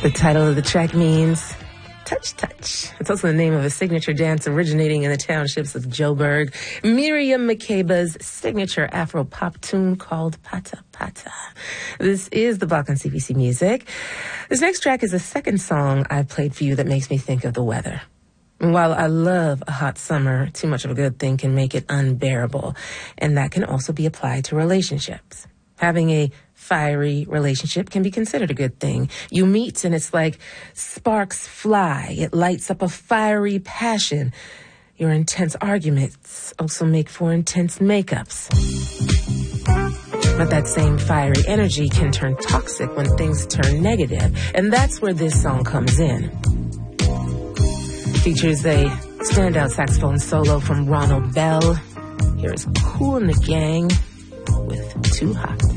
The title of the track means touch, touch. It's also the name of a signature dance originating in the townships of Joburg. Miriam Makeba's signature Afro-pop tune called Pata Pata. This is the Block on CBC Music. This next track is the second song I've played for you that makes me think of the weather. While I love a hot summer, too much of a good thing can make it unbearable. And that can also be applied to relationships. Having a fiery relationship can be considered a good thing. You meet and it's like sparks fly. It lights up a fiery passion. Your intense arguments also make for intense makeups. But that same fiery energy can turn toxic when things turn negative. And that's where this song comes in. Features a standout saxophone solo from Ronald Bell. Here is Kool and the Gang with Too Hot.